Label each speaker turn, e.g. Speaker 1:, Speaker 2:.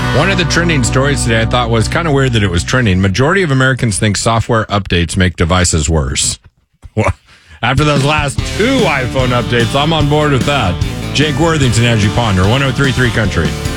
Speaker 1: One of the trending stories today I thought was kind of weird that it was trending. Majority of Americans think software updates make devices worse. Well, after those last 2 iPhone updates, I'm on board with that. Jake Worthington, as you ponder, 103.3 Country.